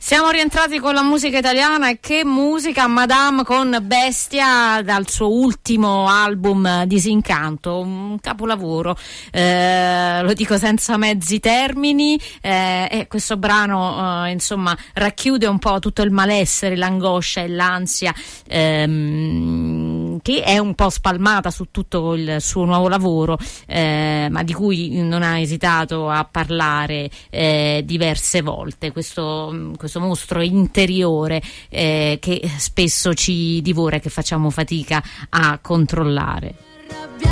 Siamo rientrati con la musica italiana, e che musica! Madame con Bestia, dal suo ultimo album Disincanto, un capolavoro, lo dico senza mezzi termini, e questo brano insomma racchiude un po' tutto il malessere, l'angoscia e l'ansia che è un po' spalmata su tutto il suo nuovo lavoro, ma di cui non ha esitato a parlare diverse volte, questo mostro interiore che spesso ci divora e che facciamo fatica a controllare.